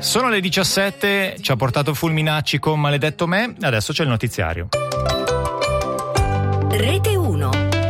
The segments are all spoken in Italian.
Sono le 17, ci ha portato Fulminacci con Maledetto me, adesso c'è il notiziario. Rete 1.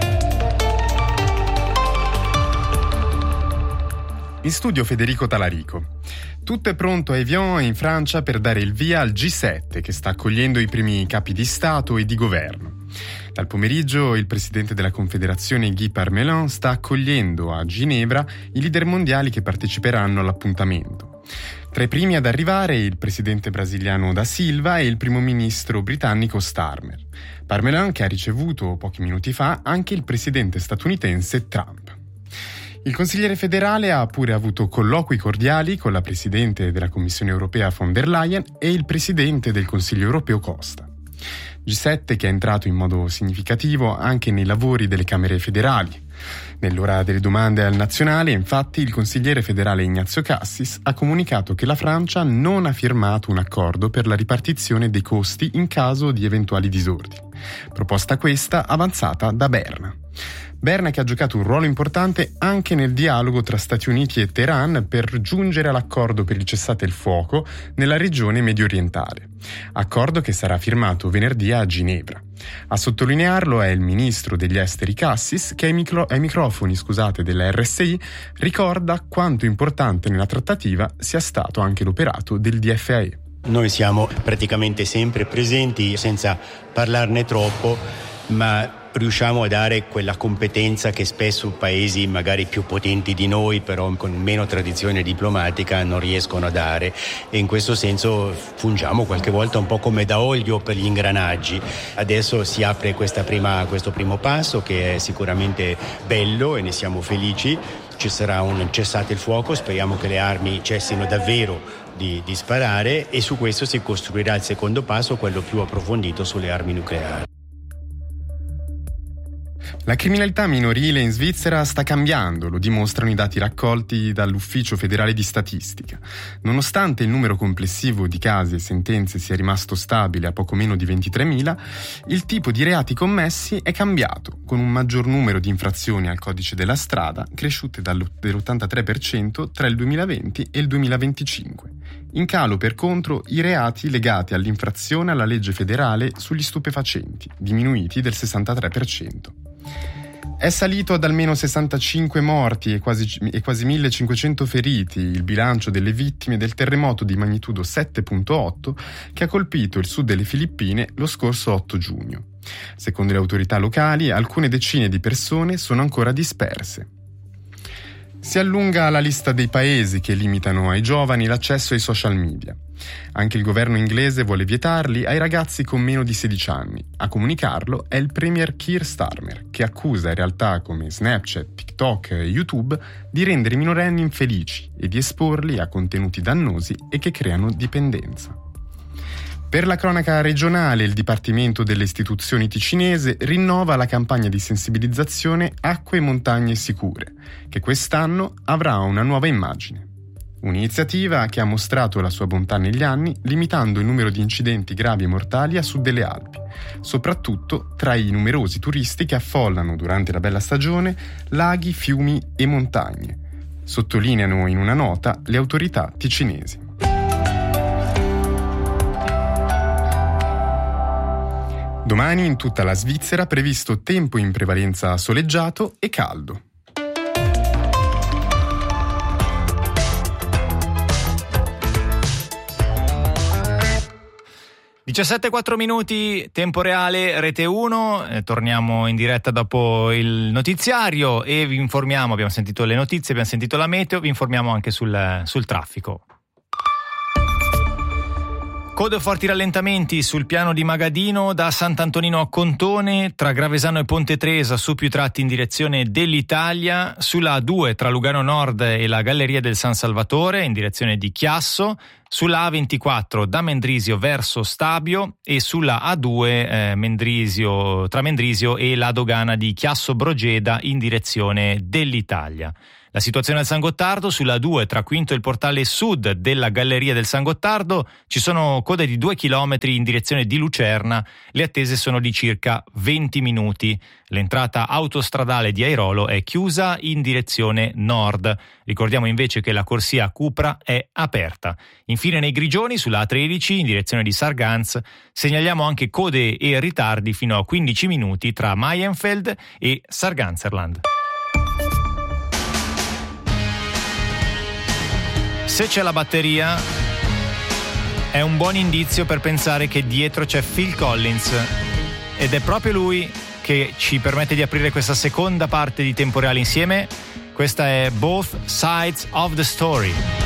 In studio Federico Talarico. Tutto è pronto a Evian in Francia per dare il via al G7 che sta accogliendo i primi capi di Stato e di governo. Dal pomeriggio il presidente della Confederazione Guy Parmelin sta accogliendo a Ginevra i leader mondiali che parteciperanno all'appuntamento. Tra i primi ad arrivare il presidente brasiliano Da Silva e il primo ministro britannico Starmer. Parmelin che ha ricevuto pochi minuti fa anche il presidente statunitense Trump. Il consigliere federale ha pure avuto colloqui cordiali con la presidente della Commissione europea von der Leyen e il presidente del Consiglio europeo Costa. G7 che è entrato in modo significativo anche nei lavori delle Camere federali. Nell'ora delle domande al nazionale, infatti, il consigliere federale Ignazio Cassis ha comunicato che la Francia non ha firmato un accordo per la ripartizione dei costi in caso di eventuali disordini. Proposta questa avanzata da Berna. Berna che ha giocato un ruolo importante anche nel dialogo tra Stati Uniti e Teheran per giungere all'accordo per il cessate il fuoco nella regione mediorientale. Accordo che sarà firmato venerdì a Ginevra. A sottolinearlo è il ministro degli esteri Cassis che ai microfoni della RSI ricorda quanto importante nella trattativa sia stato anche l'operato del DFAE. Noi siamo praticamente sempre presenti senza parlarne troppo, ma riusciamo a dare quella competenza che spesso paesi magari più potenti di noi, però con meno tradizione diplomatica, non riescono a dare, e in questo senso fungiamo qualche volta un po' come da olio per gli ingranaggi. Adesso si apre questo primo passo che è sicuramente bello e ne siamo felici. Ci sarà un cessate il fuoco, speriamo che le armi cessino davvero di sparare, e su questo si costruirà il secondo passo, quello più approfondito sulle armi nucleari. La criminalità minorile in Svizzera sta cambiando, lo dimostrano i dati raccolti dall'Ufficio federale di statistica. Nonostante il numero complessivo di casi e sentenze sia rimasto stabile a poco meno di 23.000, il tipo di reati commessi è cambiato, con un maggior numero di infrazioni al codice della strada, cresciute dell'83% tra il 2020 e il 2025. In calo, per contro, i reati legati all'infrazione alla legge federale sugli stupefacenti, diminuiti del 63%. È salito ad almeno 65 morti e quasi 1.500 feriti il bilancio delle vittime del terremoto di magnitudo 7.8 che ha colpito il sud delle Filippine lo scorso 8 giugno. Secondo le autorità locali, alcune decine di persone sono ancora disperse. Si allunga la lista dei paesi che limitano ai giovani l'accesso ai social media. Anche il governo inglese vuole vietarli ai ragazzi con meno di 16 anni. A comunicarlo è il premier Keir Starmer, che accusa realtà come Snapchat, TikTok e YouTube di rendere i minorenni infelici e di esporli a contenuti dannosi e che creano dipendenza. Per la cronaca regionale, il Dipartimento delle Istituzioni ticinese rinnova la campagna di sensibilizzazione Acque e Montagne Sicure, che quest'anno avrà una nuova immagine. Un'iniziativa che ha mostrato la sua bontà negli anni, limitando il numero di incidenti gravi e mortali a sud delle Alpi, soprattutto tra i numerosi turisti che affollano durante la bella stagione laghi, fiumi e montagne, sottolineano in una nota le autorità ticinesi. Domani in tutta la Svizzera previsto tempo in prevalenza soleggiato e caldo. (17:04), tempo reale, Rete 1, torniamo in diretta dopo il notiziario e vi informiamo, abbiamo sentito le notizie, abbiamo sentito la meteo, vi informiamo anche sul traffico. Code o forti rallentamenti sul piano di Magadino da Sant'Antonino a Contone, tra Gravesano e Ponte Tresa su più tratti in direzione dell'Italia, sulla A2 tra Lugano Nord e la Galleria del San Salvatore in direzione di Chiasso, sulla A24 da Mendrisio verso Stabio e sulla A2 tra Mendrisio e la dogana di Chiasso Brogeda in direzione dell'Italia. La situazione al San Gottardo, sulla 2 tra Quinto e il portale sud della galleria del San Gottardo ci sono code di 2 chilometri in direzione di Lucerna, le attese sono di circa 20 minuti. L'entrata autostradale di Airolo è chiusa in direzione nord. Ricordiamo invece che la corsia Cupra è aperta. Infine nei Grigioni, sulla A13 in direzione di Sargans, segnaliamo anche code e ritardi fino a 15 minuti tra Maienfeld e Sarganserland. Se c'è la batteria, è un buon indizio per pensare che dietro c'è Phil Collins, ed è proprio lui che ci permette di aprire questa seconda parte di Tempo Reale insieme. Questa è Both Sides of the Story.